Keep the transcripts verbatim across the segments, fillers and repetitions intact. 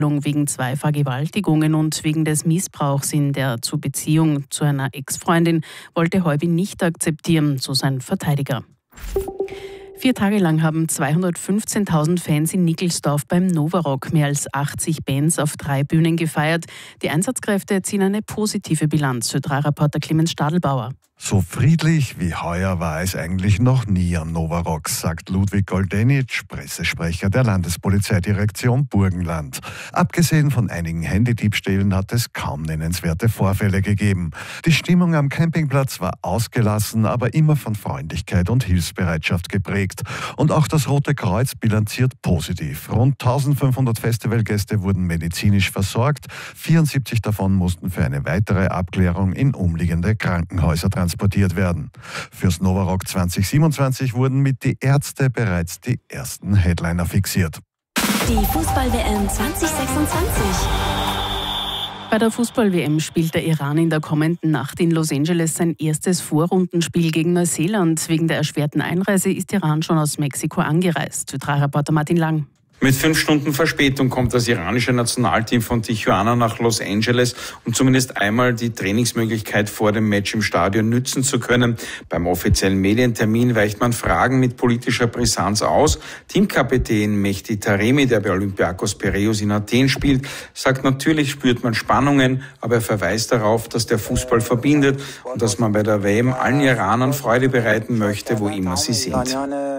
wegen zwei Vergewaltigungen und wegen des Missbrauchs in der zu Beziehung zu einer Ex-Freundin wollte Heubi nicht akzeptieren, so sein Verteidiger. Vier Tage lang haben zweihundertfünfzehntausend Fans in Nickelsdorf beim Novarock mehr als achtzig Bands auf drei Bühnen gefeiert. Die Einsatzkräfte ziehen eine positive Bilanz, Ö drei Reporter Clemens Stadelbauer. So friedlich wie heuer war es eigentlich noch nie am Novarock, sagt Ludwig Goldenitsch, Pressesprecher der Landespolizeidirektion Burgenland. Abgesehen von einigen Handydiebstählen hat es kaum nennenswerte Vorfälle gegeben. Die Stimmung am Campingplatz war ausgelassen, aber immer von Freundlichkeit und Hilfsbereitschaft geprägt. Und auch das Rote Kreuz bilanziert positiv. Rund eintausendfünfhundert Festivalgäste wurden medizinisch versorgt. vierundsiebzig davon mussten für eine weitere Abklärung in umliegende Krankenhäuser transportiert werden. Fürs Novarock zwanzig siebenundzwanzig wurden mit die Ärzte bereits die ersten Headliner fixiert. Die Fußball-W M zwanzig sechsundzwanzig. Bei der Fußball-W M spielt der Iran in der kommenden Nacht in Los Angeles sein erstes Vorrundenspiel gegen Neuseeland. Wegen der erschwerten Einreise ist Iran schon aus Mexiko angereist. Ö drei Reporter Martin Lang. Mit fünf Stunden Verspätung kommt das iranische Nationalteam von Tijuana nach Los Angeles, um zumindest einmal die Trainingsmöglichkeit vor dem Match im Stadion nützen zu können. Beim offiziellen Medientermin weicht man Fragen mit politischer Brisanz aus. Teamkapitän Mehdi Taremi, der bei Olympiakos Piräus in Athen spielt, sagt, natürlich spürt man Spannungen, aber er verweist darauf, dass der Fußball verbindet und dass man bei der W M allen Iranern Freude bereiten möchte, wo immer sie sind.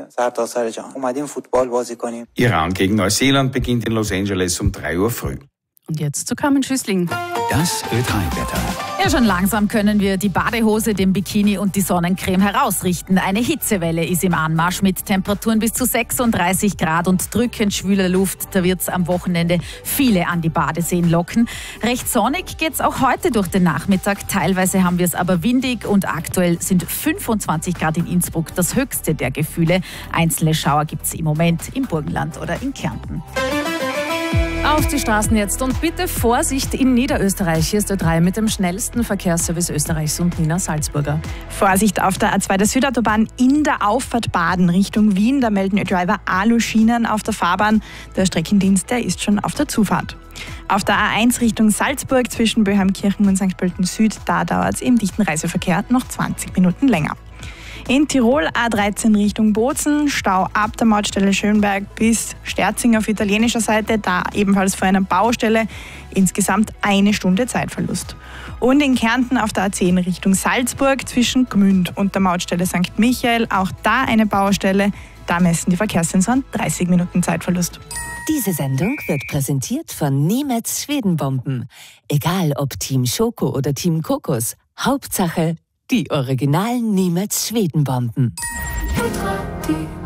Iran gegen Neuseeland beginnt in Los Angeles um drei Uhr früh. Und jetzt zu Carmen Schüssling. Das Ö drei Wetter. Ja, schon langsam können wir die Badehose, den Bikini und die Sonnencreme herausrichten. Eine Hitzewelle ist im Anmarsch mit Temperaturen bis zu sechsunddreißig Grad und drückend schwüler Luft. Da wird es am Wochenende viele an die Badeseen locken. Recht sonnig geht es auch heute durch den Nachmittag. Teilweise haben wir es aber windig und aktuell sind fünfundzwanzig Grad in Innsbruck das höchste der Gefühle. Einzelne Schauer gibt es im Moment im Burgenland oder in Kärnten. Auf die Straßen jetzt und bitte Vorsicht in Niederösterreich. Hier ist Ö drei mit dem schnellsten Verkehrsservice Österreichs und Nina Salzburger. Vorsicht auf der A zwei der Südautobahn in der Auffahrt Baden Richtung Wien. Da melden Driver Aluschienen auf der Fahrbahn. Der Streckendienst, der ist schon auf der Zufahrt. Auf der A eins Richtung Salzburg zwischen Böheimkirchen und Sankt Pölten Süd, da dauert es im dichten Reiseverkehr noch zwanzig Minuten länger. In Tirol A dreizehn Richtung Bozen, Stau ab der Mautstelle Schönberg bis Sterzing auf italienischer Seite, da ebenfalls vor einer Baustelle, insgesamt eine Stunde Zeitverlust. Und in Kärnten auf der A zehn Richtung Salzburg zwischen Gmünd und der Mautstelle Sankt Michael, auch da eine Baustelle, da messen die Verkehrssensoren dreißig Minuten Zeitverlust. Diese Sendung wird präsentiert von Niemetz Schwedenbomben. Egal ob Team Schoko oder Team Kokos, Hauptsache die originalen Niemetz Schwedenbomben.